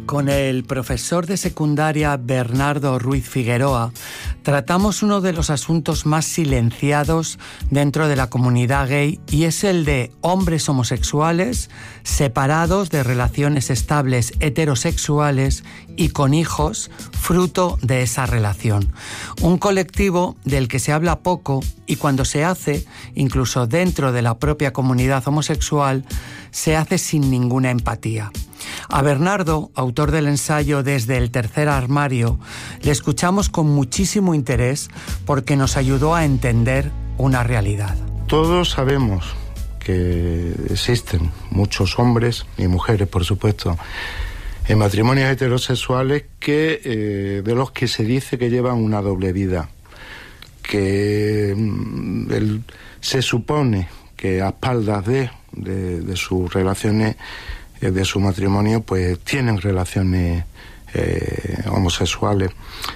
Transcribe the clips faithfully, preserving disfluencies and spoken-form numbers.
Con el profesor de secundaria Bernardo Ruiz Figueroa tratamos uno de los asuntos más silenciados dentro de la comunidad gay, y es el de hombres homosexuales separados de relaciones estables heterosexuales y con hijos fruto de esa relación. Un colectivo del que se habla poco, y cuando se hace, incluso dentro de la propia comunidad homosexual, se hace sin ninguna empatía. A Bernardo, autor del ensayo Desde el tercer armario, le escuchamos con muchísimo interés porque nos ayudó a entender una realidad. Todos sabemos que existen muchos hombres y mujeres, por supuesto, en matrimonios heterosexuales que, eh, de los que se dice que llevan una doble vida, que el, se supone que a espaldas de, de, de sus relaciones, de su matrimonio, pues tienen relaciones eh, homosexuales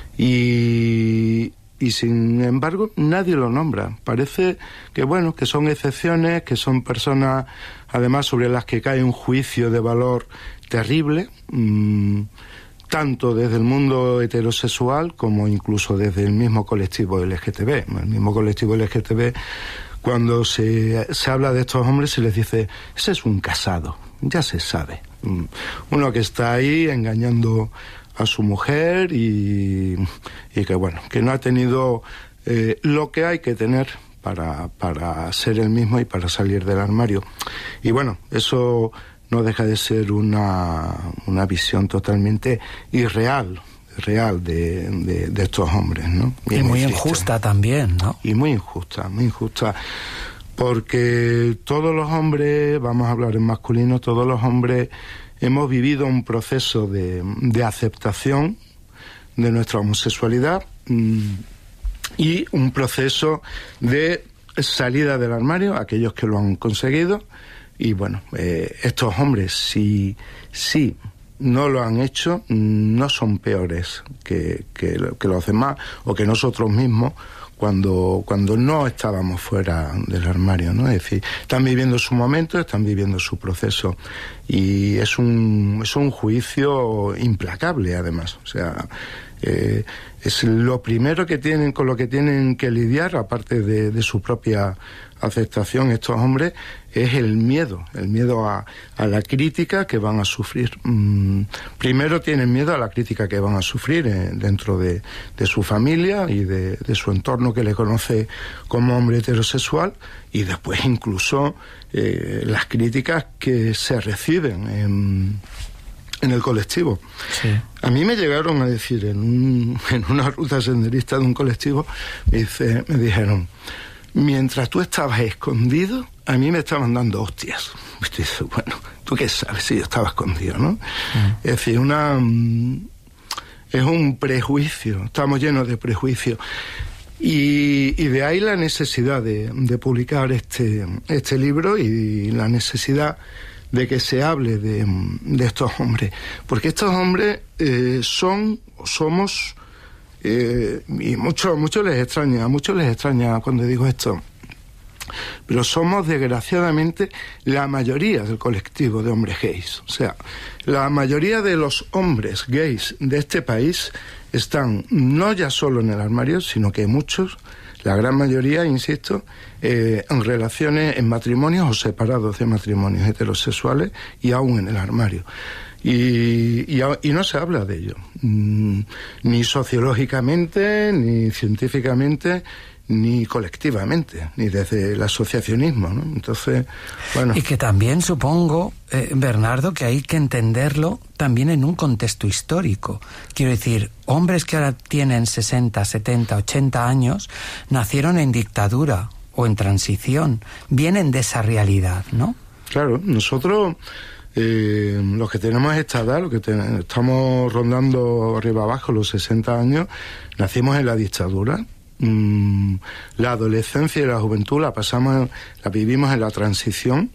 y, y sin embargo nadie lo nombra. Parece que bueno, que son excepciones, que son personas además sobre las que cae un juicio de valor terrible, mmm, tanto desde el mundo heterosexual como incluso desde el mismo colectivo L G T B. El mismo colectivo L G T B, cuando se, se habla de estos hombres, se les dice: ese es un casado. Ya se sabe, uno que está ahí engañando a su mujer y, y que bueno, que no ha tenido eh, lo que hay que tener para, para ser el mismo y para salir del armario. Y bueno, eso no deja de ser una, una visión totalmente irreal, real de, de, de estos hombres, ¿no? Y, y muy, muy injusta también, ¿no? Y muy injusta, muy injusta. Porque todos los hombres, vamos a hablar en masculino, todos los hombres hemos vivido un proceso de, de aceptación de nuestra homosexualidad mmm, y un proceso de salida del armario, aquellos que lo han conseguido. Y bueno, eh, estos hombres, si, si no lo han hecho, no son peores que, que, que los demás o que nosotros mismos, cuando cuando no estábamos fuera del armario, ¿no? Es decir, están viviendo su momento, están viviendo su proceso, y es un es un juicio implacable, además. O sea, eh, es lo primero que tienen, con lo que tienen que lidiar, aparte de, de su propia aceptación, estos hombres, es el miedo, el miedo a, a la crítica que van a sufrir. Mm, primero tienen miedo a la crítica que van a sufrir eh, dentro de, de su familia y de, de su entorno, que le conoce como hombre heterosexual, y después incluso eh, las críticas que se reciben en, en el colectivo. Sí. A mí me llegaron a decir en, un, en una ruta senderista de un colectivo, me, dice, me dijeron: mientras tú estabas escondido, a mí me estaban dando hostias. Y tú dices, bueno, ¿tú qué sabes si yo estaba escondido, no? Mm. Es decir, una, es un prejuicio, estamos llenos de prejuicios. Y, y de ahí la necesidad de, de publicar este, este libro, y la necesidad de que se hable de, de estos hombres. Porque estos hombres eh, son, o somos... Eh, y mucho, mucho les extraña, a muchos les extraña cuando digo esto, pero somos desgraciadamente la mayoría del colectivo de hombres gays. O sea, la mayoría de los hombres gays de este país están no ya solo en el armario, sino que muchos, la gran mayoría, insisto, eh, en relaciones, en matrimonios o separados de matrimonios heterosexuales, y aún en el armario. Y, y, y no se habla de ello, mm, ni sociológicamente, ni científicamente, ni colectivamente, ni desde el asociacionismo, ¿no? Entonces, bueno... Y que también supongo, eh, Bernardo, que hay que entenderlo también en un contexto histórico. Quiero decir, hombres que ahora tienen sesenta, setenta, ochenta años, nacieron en dictadura o en transición, vienen de esa realidad, ¿no? Claro, nosotros... Eh, los que tenemos esta edad, los que ten, estamos rondando arriba abajo los sesenta años, nacimos en la dictadura. Mm, la adolescencia y la juventud la pasamos, la vivimos en la transición,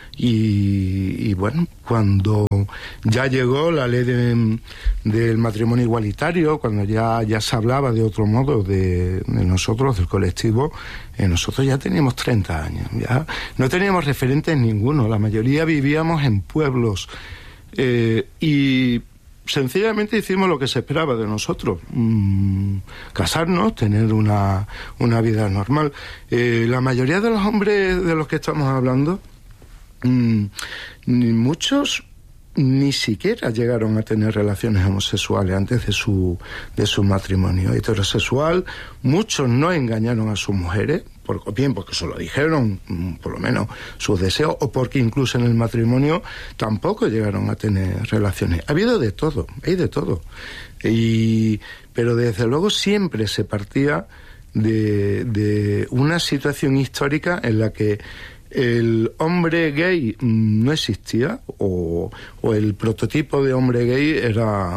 y, y bueno, cuando ya llegó la ley de, del matrimonio igualitario, cuando ya, ya se hablaba de otro modo de, de nosotros, del colectivo, eh, nosotros ya teníamos treinta años, ya no teníamos referentes ninguno, la mayoría vivíamos en pueblos, eh, y sencillamente hicimos lo que se esperaba de nosotros, mmm, casarnos, tener una, una vida normal. Eh, la mayoría de los hombres de los que estamos hablando, mmm, muchos ni siquiera llegaron a tener relaciones homosexuales antes de su, de su matrimonio heterosexual. Muchos no engañaron a sus mujeres, por, bien porque se lo dijeron, por lo menos sus deseos, o porque incluso en el matrimonio tampoco llegaron a tener relaciones. Ha habido de todo, hay de todo. Y, pero desde luego siempre se partía de, de una situación histórica en la que el hombre gay no existía, o, o el prototipo de hombre gay era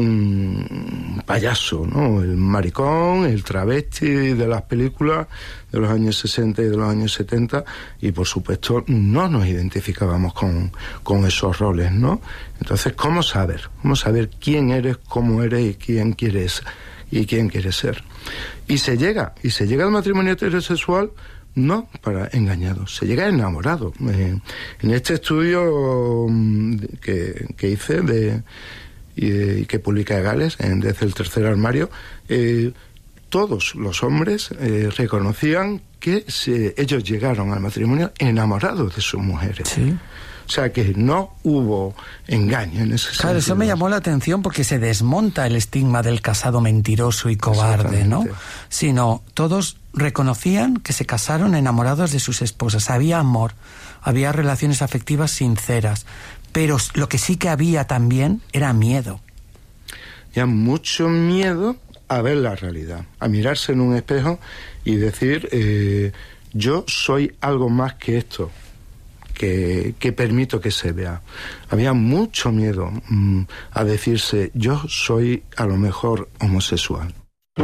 un payaso, ¿no? El maricón, el travesti de las películas de los años sesenta y de los años setenta, y por supuesto no nos identificábamos con, con esos roles, ¿no? Entonces, ¿cómo saber? ¿Cómo saber quién eres, cómo eres y quién quieres, y quién quieres ser? Y se llega, y se llega al matrimonio heterosexual no para engañados, se llega enamorado. Eh, en este estudio que, que hice de, y, y que publica Gales, en, desde el tercer armario, eh, todos los hombres eh, reconocían que se, ellos llegaron al matrimonio enamorados de sus mujeres. Sí. O sea que no hubo engaño en ese sentido. Claro, eso me llamó la atención porque se desmonta el estigma del casado mentiroso y cobarde, ¿no? Sino todos reconocían que se casaron enamorados de sus esposas. Había amor, había relaciones afectivas sinceras, pero lo que sí que había también era miedo. Ya mucho miedo a ver la realidad, a mirarse en un espejo y decir, eh, yo soy algo más que esto. Que, que permito que se vea. Había mucho miedo mmm, a decirse, yo soy a lo mejor homosexual.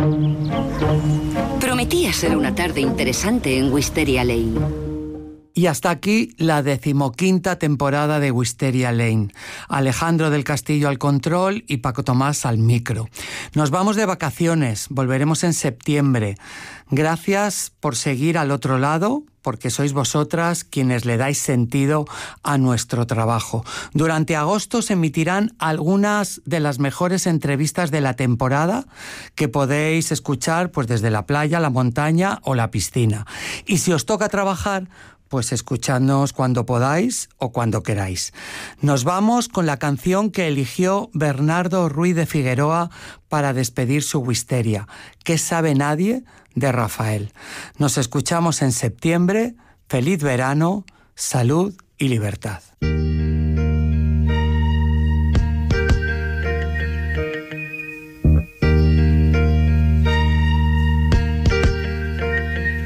Prometía ser una tarde interesante en Wisteria Lane. Y hasta aquí la decimoquinta temporada de Wisteria Lane. Alejandro del Castillo al control y Paco Tomás al micro. Nos vamos de vacaciones, volveremos en septiembre. Gracias por seguir al otro lado, porque sois vosotras quienes le dais sentido a nuestro trabajo. Durante agosto se emitirán algunas de las mejores entrevistas de la temporada que podéis escuchar pues desde la playa, la montaña o la piscina. Y si os toca trabajar, pues escuchadnos cuando podáis o cuando queráis. Nos vamos con la canción que eligió Bernardo Ruiz de Figueroa para despedir su Wisteria, ¿Qué sabe nadie?, de Rafael. Nos escuchamos en septiembre. Feliz verano, salud y libertad.